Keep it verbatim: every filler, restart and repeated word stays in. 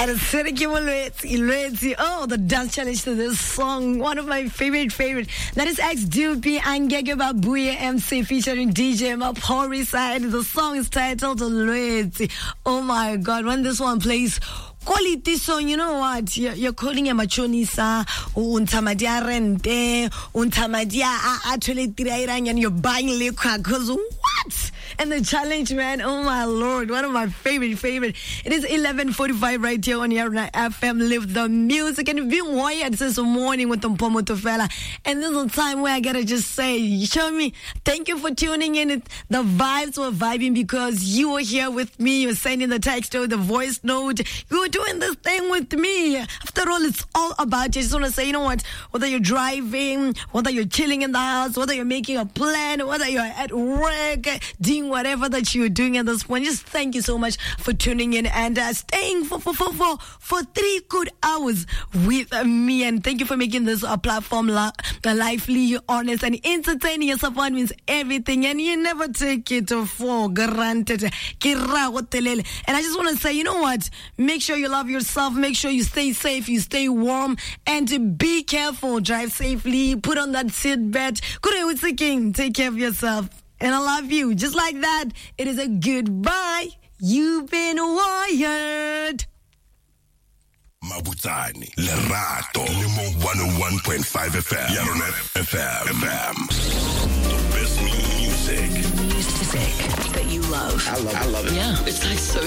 And Seriki Molwetsi, Lwetsi. Oh, the dance challenge to this song. One of my favorite, favorite. That is X-Dupi Angege Babuye M C featuring D J Mapori Side. The song is titled Lwetsi. Oh my God, when this one plays, quality song, you know what? You're, you're calling a machonisa, untamadia rente, untamadia atoletirai, and you're buying liquor. Because what? And the challenge, man, oh my Lord, one of my favorite, favorite. It is eleven forty-five right here on Yarna F M. Live the music. And being wired since the morning with the Mpomo Tofela. And this is a time where I gotta just say, show me, thank you for tuning in. It, the vibes were vibing because you were here with me. You were sending the text or the voice note. You were doing this thing with me. After all, it's all about you. I just want to say, you know what? Whether you're driving, whether you're chilling in the house, whether you're making a plan, whether you're at work, doing whatever that you're doing at this point, just thank you so much for tuning in and uh, staying for, for, for, for, for three good hours with uh, me. And thank you for making this uh, platform li- lively, honest, and entertaining. Your support means everything, and you never take it for granted. And I just want to say, you know what? Make sure you love yourself. Make sure you stay safe, you stay warm, and be careful. Drive safely. Put on that seatbelt. Take care of yourself. And I love you. Just like that, it is a goodbye. You've been wired. Mabutani, Lerato, Limo one oh one point five F M. Yarona F M. F M. The best music. Music that you love. I love it. I love it. Yeah, it's like so